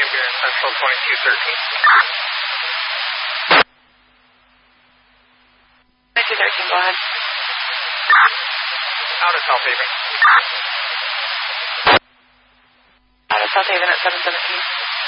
here in Central 2213. 2213, go ahead. Out of South Haven. Out of South Haven at 717.